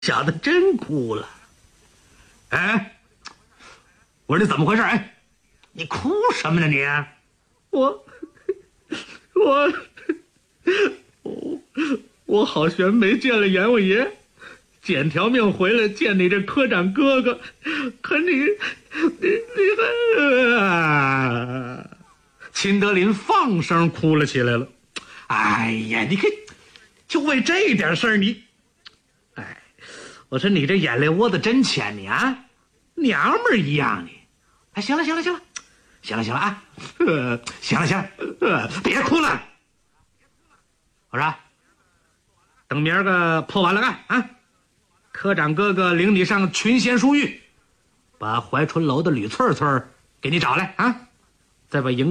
小子真哭了。哎，我说你怎么回事？哎，你哭什么呢你？我好悬没见了阎王爷，捡条命回来见你这科长哥哥，可你还……秦德林放声哭了起来了。哎呀，你看，就为这点事儿你，哎，我说你这眼泪窝子真浅，你啊，娘们儿一样你。哎，行了啊，行了，别哭了。我说，等明儿个破完了案啊，科长哥哥领你上群贤书寓，把怀春楼的吕翠翠给你找来啊，再把营